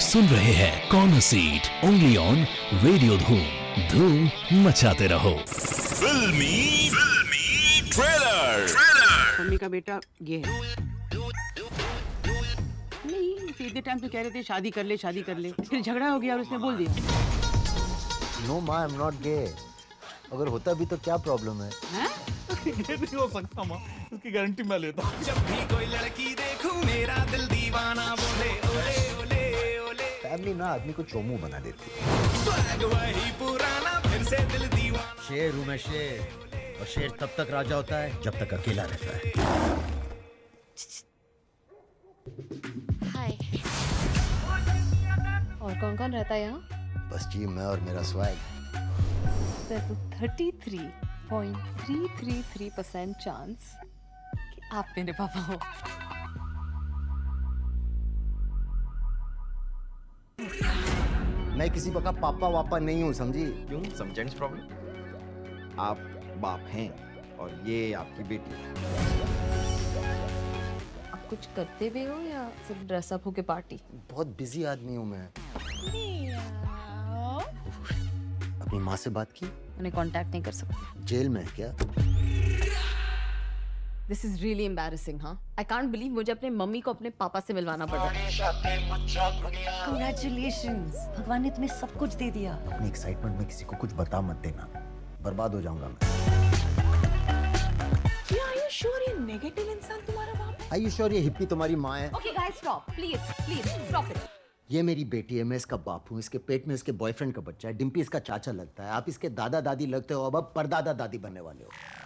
सुन रहे हैं corner seat only on radio धूम। धूम मचाते रहो। फिल्मी ट्रेलर। मम्मी का बेटा ये है। नहीं, सीधे टाइम पे कह रहे थे शादी कर ले, शादी कर ले। फिर झगड़ा हो गया और उसने बोल दिया। नो माँ, आई एम नॉट गे। अगर होता भी तो क्या प्रॉब्लम है? ये नहीं हो सकता माँ, इसकी गारंटी मैं लेता हूँ। जब भी कोई लड़की देखूं मेरा दिल दीवाना बोले ओले ओले ओले। फैमिली ना आदमी को चोमू बना देती है। स्वैग वही पुराना फिर से दिल दीवाना। शेर हूँ मैं, शेर। और शेर तब तक राजा होता है जब तक अकेला रहता है। हाय। और कौन कौन रहता है यहाँ? बस जी मैं और मेरा स्वैग। There's a 33.333% चांस कि आप मेरे पापा हो। मैं किसी का पापा वापा नहीं हूँ, समझी? क्यों? Sometimes problem. आप बाप हैं और ये आपकी बेटी है। आप कुछ करते भी हो या सिर्फ ड्रेसअप होके पार्टी? बहुत बिजी आदमी हूँ मैं। अपनी माँ से बात की? उन्हें कांटेक्ट नहीं कर सकते। जेल में है क्या? This is really embarrassing. हाँ, आई कांट बिलीव मुझे अपने मम्मी को अपने पापा से मिलवाना पड़ रहा है। Congratulations! भगवान ने तुम्हें सब कुछ दे दिया। अपनी एक्साइटमेंट में किसी को कुछ बता मत देना, बर्बाद हो जाऊंगा मैं। Are you sure ये नेगेटिव इंसान तुम्हारा बाप है? Are you sure ये हिप्पी तुम्हारी माँ है? Okay guys, stop. Please, stop it. ये मेरी बेटी है, मैं इसका बाप हूँ। इसके पेट में इसके बॉयफ्रेंड का बच्चा है। डिम्पी इसका चाचा लगता है। आप इसके दादा दादी लगते हो, अब परदादा दादी बनने वाले हो।